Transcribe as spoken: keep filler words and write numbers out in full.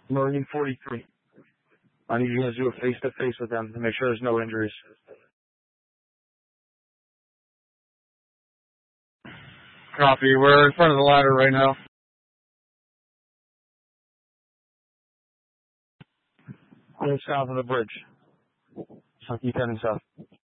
Marine forty-three. I need you guys to do a face-to-face with them to make sure there's no injuries. Copy. We're in front of the ladder right now. We're south of the bridge. So keep heading south.